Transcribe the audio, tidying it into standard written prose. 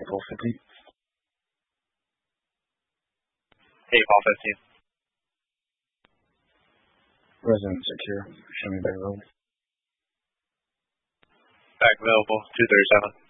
Paul 15. Hey, Paul 15. Resident secure. Show me back road. Back available, 237.